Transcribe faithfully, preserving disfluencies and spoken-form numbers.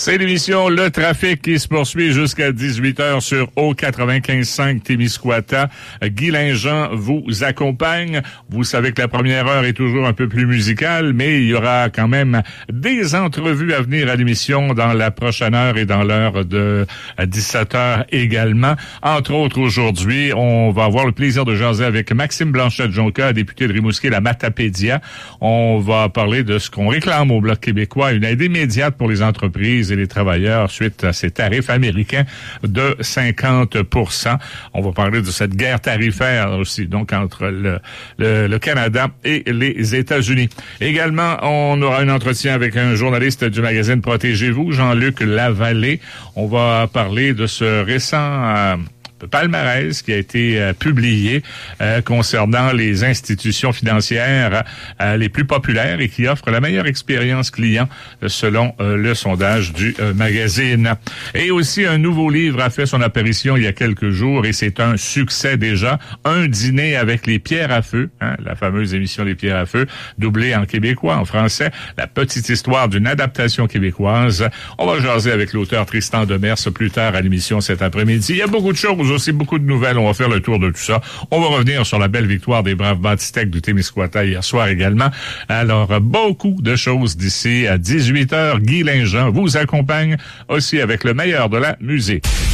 C'est l'émission Le Trafic qui se poursuit jusqu'à dix-huit heures sur O quatre-vingt-quinze cinq Témiscouata. Guy Linjean vous accompagne. Vous savez que la première heure est toujours un peu plus musicale, mais il y aura quand même des entrevues à venir à l'émission dans la prochaine heure et dans l'heure de dix-sept heures également. Entre autres, aujourd'hui, on va avoir le plaisir de jaser avec Maxime Blanchette-Jonca, député de Rimouski, la Matapédia. On va parler de ce qu'on réclame au Bloc québécois, une aide immédiate pour les entreprises et les travailleurs suite à ces tarifs américains de cinquante pour cent. On va parler de cette guerre tarifaire aussi, donc entre le, le, le Canada et les États-Unis. Également, on aura un entretien avec un journaliste du magazine Protégez-vous, Jean-Luc Lavallée. On va parler de ce récent euh, palmarès qui a été euh, publié euh, concernant les institutions financières euh, les plus populaires et qui offrent la meilleure expérience client euh, selon euh, le sondage du euh, magazine. Et aussi, un nouveau livre a fait son apparition il y a quelques jours et c'est un succès déjà. Un dîner avec les pierres à feu, hein, la fameuse émission Les Pierres à feu, doublée en québécois, en français, la petite histoire d'une adaptation québécoise. On va jaser avec l'auteur Tristan Demers plus tard à l'émission cet après-midi. Il y a beaucoup de choses, aussi beaucoup de nouvelles. On va faire le tour de tout ça. On va revenir sur la belle victoire des braves Bâtistec du Témiscouata hier soir également. Alors, beaucoup de choses d'ici à dix-huit heures. Guy Linjean vous accompagne aussi avec le meilleur de la musique.